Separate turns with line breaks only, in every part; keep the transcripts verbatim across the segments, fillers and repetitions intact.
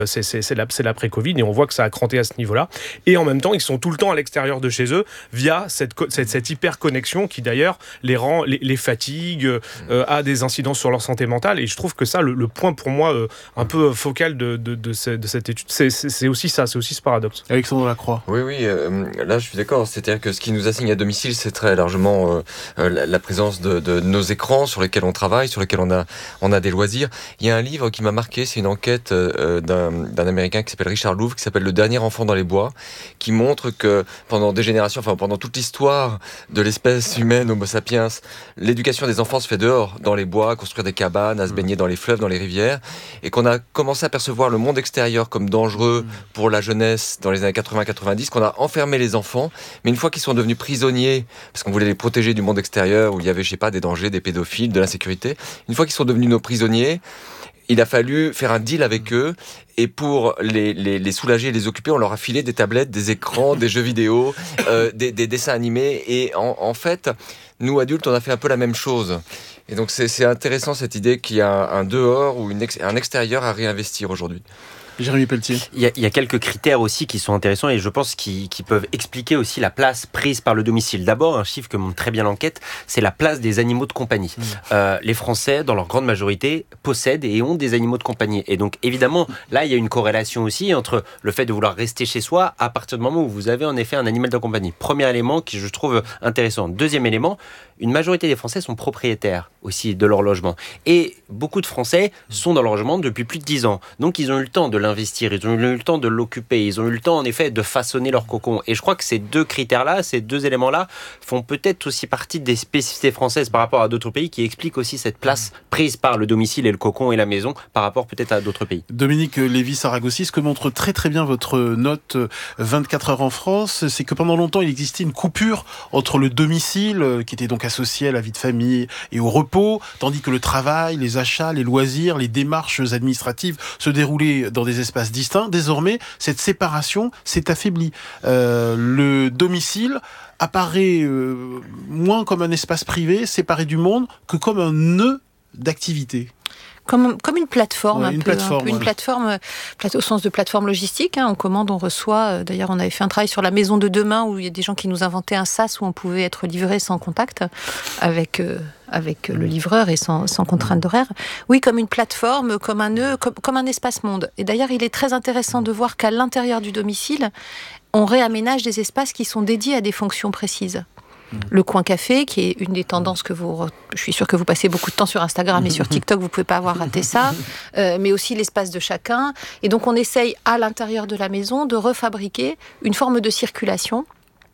C'est, c'est, c'est, la, c'est l'après-Covid et on voit que ça a cranté à ce niveau-là. Et en même temps, ils sont tout le temps à l'extérieur de chez eux via cette, cette, cette hyper-connexion qui d'ailleurs les rend, les, les fatigue, euh, a des incidences sur leur santé mentale. Et je trouve que ça, le, le point pour moi euh, un peu focal de, de, de, ce, de cette étude, c'est, c'est, c'est aussi ça, c'est aussi ce paradoxe.
Alexandre Lacroix.
Oui, oui, euh, là je suis d'accord. C'est-à-dire que ce qui nous assigne à domicile, c'est très largement euh, euh, la, la présence de, de nos écrans sur lesquels on travaille, sur lesquels on a, on a des loisirs. Il y a un livre qui m'a marqué, c'est une enquête euh, d'un, d'un Américain qui s'appelle Richard Louv, qui s'appelle Le dernier enfant dans les bois, qui montre que pendant des générations, enfin pendant toute l'histoire de l'espèce humaine, Homo sapiens, l'éducation des enfants se fait dehors, dans les bois, à construire des cabanes, à se baigner dans les fleuves, dans les rivières, et qu'on a commencé à percevoir le monde extérieur comme dangereux pour la jeunesse dans les années quatre-vingts quatre-vingt-dix, qu'on a enfermé les enfants, mais une fois qu'ils sont devenus prisonniers, parce qu'on voulait les protéger du monde extérieur, où il y avait, je sais pas, des dangers, des pédophiles, de l'insécurité, une fois qu'ils sont devenus nos prisonniers, il a fallu faire un deal avec eux, et pour les, les, les soulager et les occuper, on leur a filé des tablettes, des écrans, des jeux vidéo, euh, des, des dessins animés, et en, en fait, nous adultes, on a fait un peu la même chose. Et donc c'est, c'est intéressant cette idée qu'il y a un, un dehors ou une ex, un extérieur à réinvestir aujourd'hui.
Jérémy Pelletier.
Il y, a, il y a quelques critères aussi qui sont intéressants et je pense qu'ils, qu'ils peuvent expliquer aussi la place prise par le domicile. D'abord, un chiffre que montre très bien l'enquête, c'est la place des animaux de compagnie. Mmh. Euh, les Français, dans leur grande majorité, possèdent et ont des animaux de compagnie. Et donc, évidemment, là, il y a une corrélation aussi entre le fait de vouloir rester chez soi à partir du moment où vous avez en effet un animal de compagnie. Premier élément qui je trouve intéressant. Deuxième élément, une majorité des Français sont propriétaires aussi de leur logement. Et beaucoup de Français sont dans leur logement depuis plus de dix ans. Donc, ils ont eu le temps de l'investir, ils ont eu le temps de l'occuper, ils ont eu le temps, en effet, de façonner leur cocon. Et je crois que ces deux critères-là, ces deux éléments-là, font peut-être aussi partie des spécificités françaises par rapport à d'autres pays qui expliquent aussi cette place prise par le domicile et le cocon et la maison par rapport peut-être à d'autres pays.
Dominique Lévy-Saragosi, ce que montre très très bien votre note vingt-quatre heures en France, c'est que pendant longtemps, il existait une coupure entre le domicile, qui était donc associé à la vie de famille et au repos, tandis que le travail, les achats, les loisirs, les démarches administratives se déroulaient dans des espaces distincts. Désormais, cette séparation s'est affaiblie. Euh, le domicile apparaît euh, moins comme un espace privé, séparé du monde, que comme un nœud d'activité.
Comme, comme une plateforme,
ouais,
un
une
peu,
plateforme,
un peu une
ouais.
plateforme, au sens de plateforme logistique. Hein, on commande, on reçoit. D'ailleurs, on avait fait un travail sur la maison de demain où il y a des gens qui nous inventaient un sas où on pouvait être livré sans contact avec euh, avec le livreur et sans, sans contrainte d'horaire. Oui, comme une plateforme, comme un nœud, comme, comme un espace-monde. Et d'ailleurs, il est très intéressant de voir qu'à l'intérieur du domicile, on réaménage des espaces qui sont dédiés à des fonctions précises. Le coin café, qui est une des tendances que vous... Je suis sûre que vous passez beaucoup de temps sur Instagram et sur TikTok, vous ne pouvez pas avoir raté ça. Euh, mais aussi l'espace de chacun. Et donc, on essaye, à l'intérieur de la maison, de refabriquer une forme de circulation,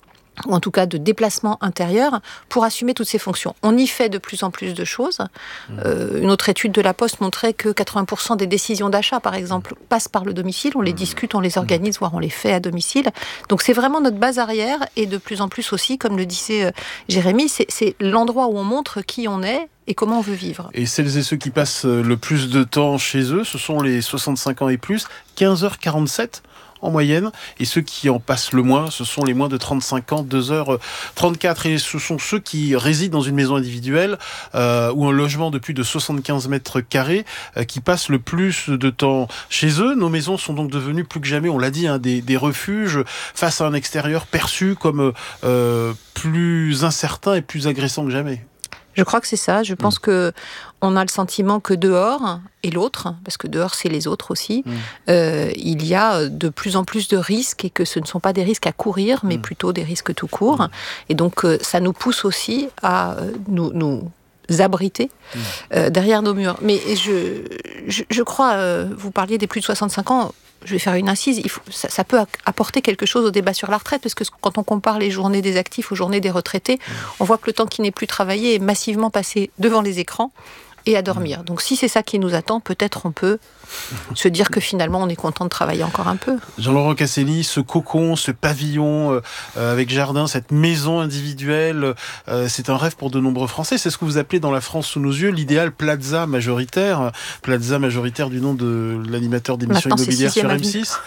ou en tout cas de déplacement intérieur, pour assumer toutes ces fonctions. On y fait de plus en plus de choses. Euh, une autre étude de la Poste montrait que quatre-vingts pour cent des décisions d'achat, par exemple, passent par le domicile. On les discute, on les organise, voire on les fait à domicile. Donc c'est vraiment notre base arrière, et de plus en plus aussi, comme le disait euh, Jérémy, c'est, c'est l'endroit où on montre qui on est et comment on veut vivre.
Et celles et ceux qui passent le plus de temps chez eux, ce sont les soixante-cinq ans et plus, quinze heures quarante-sept en moyenne, et ceux qui en passent le moins, ce sont les moins de trente-cinq ans, deux heures trente-quatre, et ce sont ceux qui résident dans une maison individuelle euh, ou un logement de plus de soixante-quinze mètres carrés euh, qui passent le plus de temps chez eux. Nos maisons sont donc devenues plus que jamais, on l'a dit, hein, des, des refuges face à un extérieur perçu comme euh, plus incertain et plus agressant que jamais.
Je crois que c'est ça. Je pense mmh. que on a le sentiment que dehors, et l'autre, parce que dehors c'est les autres aussi, mmh. euh, il y a de plus en plus de risques, et que ce ne sont pas des risques à courir, mais mmh. plutôt des risques tout court. Mmh. Et donc euh, ça nous pousse aussi à euh, nous, nous abriter mmh. euh, derrière nos murs. Mais je, je, je crois, euh, vous parliez des plus de soixante-cinq ans, je vais faire une incise, il faut, ça, ça peut apporter quelque chose au débat sur la retraite, parce que quand on compare les journées des actifs aux journées des retraités, on voit que le temps qui n'est plus travaillé est massivement passé devant les écrans et à dormir. Donc si c'est ça qui nous attend, peut-être on peut se dire que finalement on est content de travailler encore un peu.
Jean-Laurent Casselli, ce cocon, ce pavillon euh, avec jardin, cette maison individuelle, euh, c'est un rêve pour de nombreux Français. C'est ce que vous appelez dans La France sous nos yeux l'idéal plaza majoritaire. Plaza majoritaire du nom de l'animateur d'émissions
Maintenant,
immobilières sur M
avis.
six.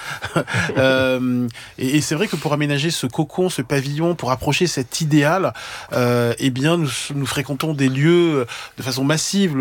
euh, et, et c'est vrai que pour aménager ce cocon, ce pavillon, pour approcher cet idéal, euh, eh bien nous, nous fréquentons des lieux de façon massive. Le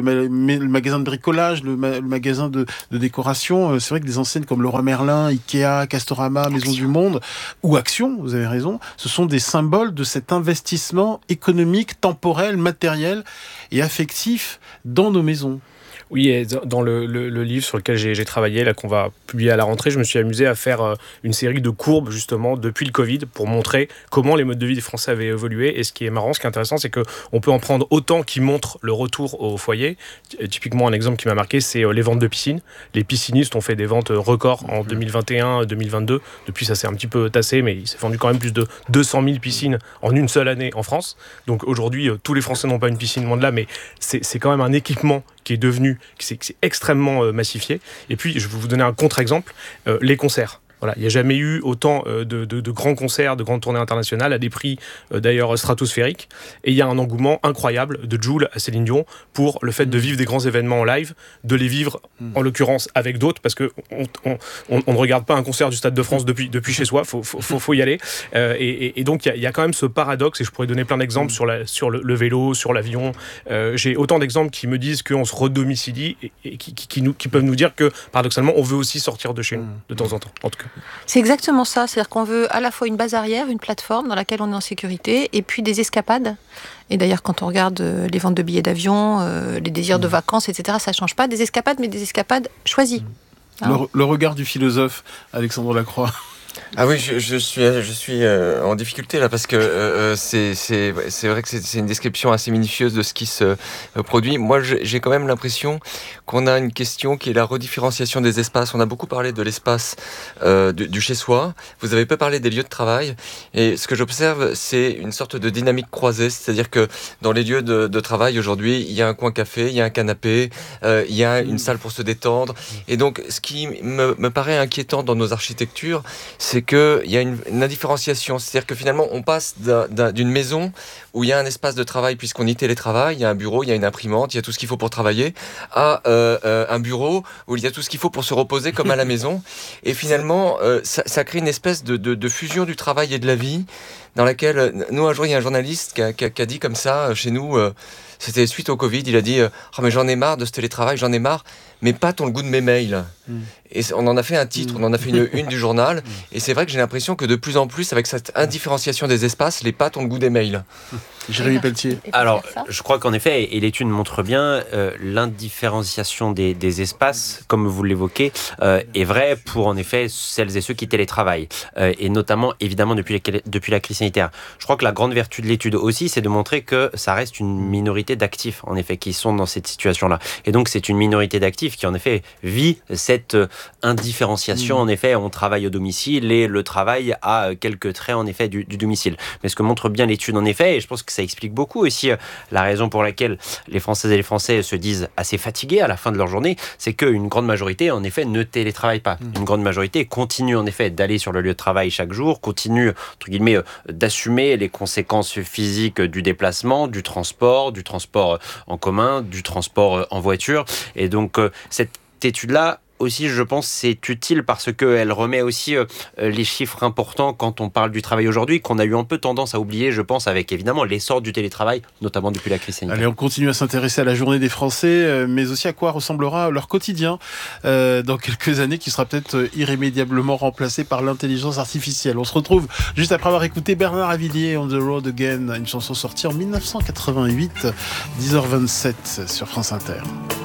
ma- le magasin de bricolage, le, ma- le magasin de, de décoration. Euh, c'est vrai que des enseignes comme Leroy Merlin, Ikea, Castorama, Maison du Monde ou Action, vous avez raison, ce sont des symboles de cet investissement économique, temporel, matériel et affectif dans nos maisons.
Oui, et dans le, le, le livre sur lequel j'ai, j'ai travaillé, là, qu'on va publier à la rentrée, je me suis amusé à faire euh, une série de courbes, justement, depuis le Covid, pour montrer comment les modes de vie des Français avaient évolué. Et ce qui est marrant, ce qui est intéressant, c'est qu'on peut en prendre autant qui montrent le retour au foyer. Typiquement, un exemple qui m'a marqué, c'est euh, les ventes de piscines. Les piscinistes ont fait des ventes records en deux mille vingt et un deux mille vingt-deux. Depuis, ça s'est un petit peu tassé, mais il s'est vendu quand même plus de deux cent mille piscines en une seule année en France. Donc aujourd'hui, euh, tous les Français n'ont pas une piscine, loin de là, mais c'est, c'est quand même un équipement qui est devenu, qui c'est, qui c'est extrêmement euh, massifié. Et puis, je vais vous donner un contre-exemple, euh, les concerts. Voilà, il n'y a jamais eu autant euh, de, de, de grands concerts, de grandes tournées internationales, à des prix euh, d'ailleurs stratosphériques. Et il y a un engouement incroyable de Jul à Céline Dion pour le fait de vivre des grands événements en live, de les vivre en l'occurrence avec d'autres, parce qu'on on, on, on ne regarde pas un concert du Stade de France depuis, depuis chez soi, il faut, faut, faut, faut y aller. Euh, et, et, et donc il y, y a quand même ce paradoxe, et je pourrais donner plein d'exemples sur, la, sur le, le vélo, sur l'avion. Euh, j'ai autant d'exemples qui me disent qu'on se redomicilie et, et qui, qui, qui, nous, qui peuvent nous dire que paradoxalement on veut aussi sortir de chez nous de temps en temps, en tout cas.
C'est exactement ça, c'est-à-dire qu'on veut à la fois une base arrière, une plateforme dans laquelle on est en sécurité, et puis des escapades. Et d'ailleurs, quand on regarde euh, les ventes de billets d'avion, euh, les désirs de vacances, et cetera, ça ne change pas. Des escapades, mais des escapades choisies.
Le, le regard du philosophe, Alexandre Lacroix.
Ah oui, je, je suis, je suis euh, en difficulté là parce que euh, c'est, c'est, c'est vrai que c'est, c'est une description assez minutieuse de ce qui se euh, produit. Moi, j'ai, j'ai quand même l'impression qu'on a une question qui est la redifférenciation des espaces. On a beaucoup parlé de l'espace euh, du, du chez-soi. Vous avez peu parlé des lieux de travail. Et ce que j'observe, c'est une sorte de dynamique croisée. C'est-à-dire que dans les lieux de, de travail aujourd'hui, il y a un coin café, il y a un canapé, euh, il y a une salle pour se détendre. Et donc, ce qui me, me paraît inquiétant dans nos architectures, c'est qu'il y a une, une indifférenciation. C'est-à-dire que finalement, on passe d'un, d'un, d'une maison où il y a un espace de travail, puisqu'on y télétravaille, il y a un bureau, il y a une imprimante, il y a tout ce qu'il faut pour travailler, à euh, euh, un bureau où il y a tout ce qu'il faut pour se reposer, comme à la maison. Et finalement, euh, ça, ça crée une espèce de, de, de fusion du travail et de la vie, dans laquelle, nous, un jour, il y a un journaliste qui a, qui a, qui a dit comme ça, chez nous, euh, c'était suite au Covid, il a dit « Oh mais j'en ai marre de ce télétravail, j'en ai marre, mais pas ton le goût de mes mails. Mm. » Et on en a fait un titre, on en a fait une une du journal, et c'est vrai que j'ai l'impression que de plus en plus, avec cette indifférenciation des espaces, les pattes ont le goût des mails.
Jérémy Pelletier.
Alors, je crois qu'en effet, et l'étude montre bien, euh, l'indifférenciation des, des espaces, comme vous l'évoquez, euh, est vraie pour en effet celles et ceux qui télétravaillent, euh, et notamment évidemment depuis, les, depuis la crise sanitaire. Je crois que la grande vertu de l'étude aussi, c'est de montrer que ça reste une minorité d'actifs, en effet, qui sont dans cette situation-là. Et donc, c'est une minorité d'actifs qui, en effet, vit cette indifférenciation. Mmh. En effet, on travaille au domicile et le travail a quelques traits, en effet, du, du domicile. Mais ce que montre bien l'étude, en effet, et je pense que ça explique beaucoup aussi la raison pour laquelle les Françaises et les Français se disent assez fatigués à la fin de leur journée, c'est qu'une grande majorité, en effet, ne télétravaille pas. Mmh. Une grande majorité continue, en effet, d'aller sur le lieu de travail chaque jour, continue, entre guillemets, d'assumer les conséquences physiques du déplacement, du transport, du transport en commun, du transport en voiture. Et donc, cette étude-là, aussi, je pense, c'est utile parce qu'elle remet aussi euh, les chiffres importants quand on parle du travail aujourd'hui, qu'on a eu un peu tendance à oublier, je pense, avec évidemment l'essor du télétravail, notamment depuis la crise sanitaire.
Allez, on continue à s'intéresser à la journée des Français, euh, mais aussi à quoi ressemblera leur quotidien euh, dans quelques années, qui sera peut-être irrémédiablement remplacé par l'intelligence artificielle. On se retrouve juste après avoir écouté Bernard Lavilliers, On the Road Again, une chanson sortie en dix-neuf cent quatre-vingt-huit, dix heures vingt-sept sur France Inter.